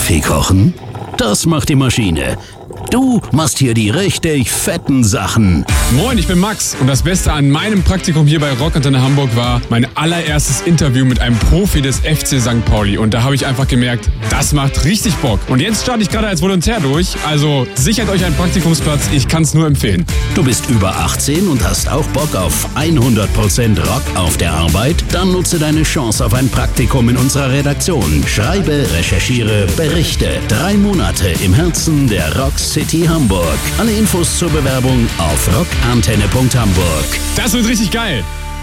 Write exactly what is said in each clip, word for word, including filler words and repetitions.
Kaffee kochen? Das macht die Maschine. Du machst hier die richtig fetten Sachen. Moin, ich bin Max und das Beste an meinem Praktikum hier bei Rock Antenne Hamburg war mein allererstes Interview mit einem Profi des F C Sankt Pauli. Und da habe ich einfach gemerkt, das macht richtig Bock. Und jetzt starte ich gerade als Volontär durch, also sichert euch einen Praktikumsplatz, ich kann es nur empfehlen. Du bist über achtzehn und hast auch Bock auf hundert Prozent Rock auf der Arbeit? Dann nutze deine Chance auf ein Praktikum in unserer Redaktion. Schreibe, recherchiere, berichte. Drei Monate im Herzen der Rock City Hamburg. Alle Infos zur Bewerbung auf rockantenne punkt hamburg. Das wird richtig geil.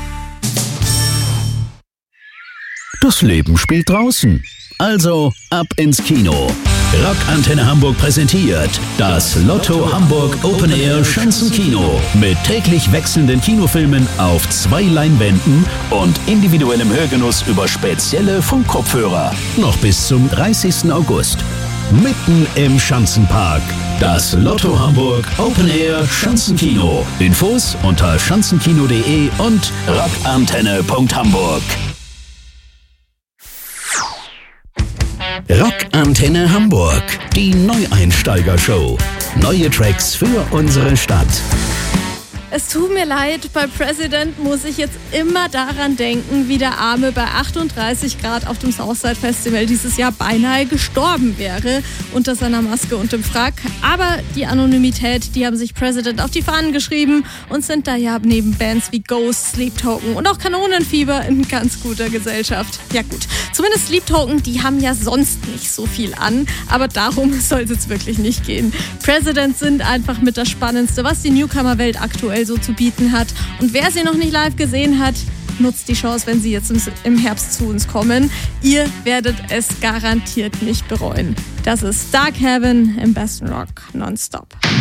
Das Leben spielt draußen. Also ab ins Kino. Rock Antenne Hamburg präsentiert das Lotto Hamburg Open Air Schanzenkino mit täglich wechselnden Kinofilmen auf zwei Leinwänden und individuellem Hörgenuss über spezielle Funkkopfhörer. Noch bis zum dreißigsten August. Mitten im Schanzenpark. Das Lotto Hamburg Open Air Schanzenkino. Infos unter schanzenkino punkt de und rockantenne punkt hamburg. Rockantenne Hamburg, die Neueinsteiger-Show. Neue Tracks für unsere Stadt. Es tut mir leid, bei President muss ich jetzt immer daran denken, wie der Arme bei achtunddreißig Grad auf dem Southside Festival dieses Jahr beinahe gestorben wäre, unter seiner Maske und dem Frack. Aber die Anonymität, die haben sich President auf die Fahnen geschrieben und sind da ja neben Bands wie Ghost, Sleep Token und auch Kanonenfieber in ganz guter Gesellschaft. Ja gut, zumindest Sleep Token, die haben ja sonst nicht so viel an, aber darum soll es jetzt wirklich nicht gehen. President sind einfach mit das Spannendste, was die Newcomer-Welt aktuell so zu bieten hat. Und wer sie noch nicht live gesehen hat, nutzt die Chance, wenn sie jetzt im Herbst zu uns kommen. Ihr werdet es garantiert nicht bereuen. Das ist Dark Heaven im besten Rock nonstop.